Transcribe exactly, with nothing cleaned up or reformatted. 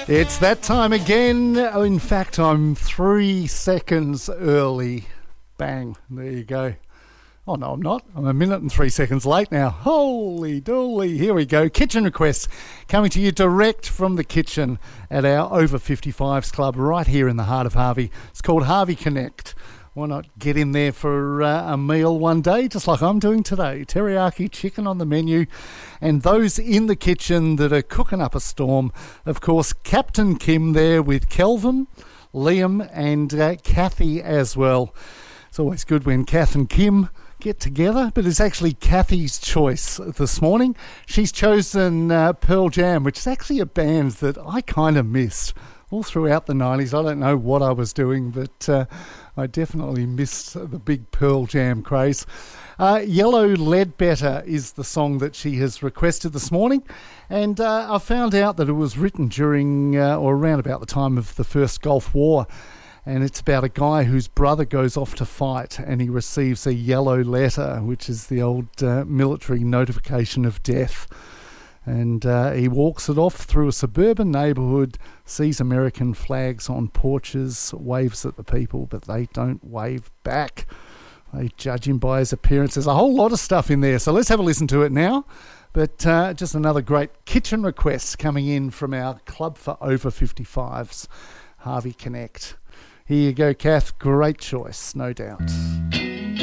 It's that time again. In fact, I'm three seconds early. Bang. There you go. Oh, no, I'm not. I'm a minute and three seconds late now. Holy dooly. Here we go. Kitchen requests coming to you direct from the kitchen at our Over fifty-fives Club right here in the heart of Harvey. It's called Harvey Connect. Why not get in there for uh, a meal one day, just like I'm doing today? Teriyaki chicken on the menu. And those in the kitchen that are cooking up a storm, of course, Captain Kim there with Kelvin, Liam and uh, Kathy as well. It's always good when Kath and Kim get together, but it's actually Kathy's choice this morning. She's chosen uh, Pearl Jam, which is actually a band that I kind of missed all throughout the nineties. I don't know what I was doing, but uh, I definitely missed the big Pearl Jam craze. Uh, Yellow Ledbetter is the song that she has requested this morning, and uh, I found out that it was written during uh, or around about the time of the first Gulf War, and it's about a guy whose brother goes off to fight and he receives a yellow letter, which is the old uh, military notification of death. And uh, he walks it off through a suburban neighbourhood, sees American flags on porches, waves at the people, but they don't wave back. They judge him by his appearance. There's a whole lot of stuff in there, so let's have a listen to it now. But uh, just another great kitchen request coming in from our Club for Over fifty-fives, Harvey Connect. Here you go, Kath. Great choice, no doubt.